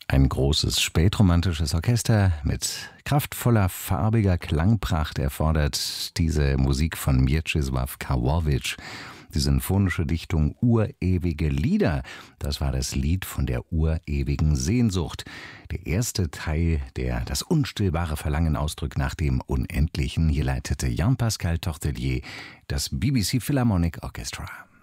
Ein großes spätromantisches Orchester mit kraftvoller, farbiger Klangpracht erfordert diese Musik von Mieczysław Kawowicz. Die sinfonische Dichtung Urewige Lieder, das war das Lied von der urewigen Sehnsucht. Der erste Teil, der das unstillbare Verlangen ausdrückt nach dem Unendlichen. Hier leitete Jean-Pascal Tortelier das BBC Philharmonic Orchestra.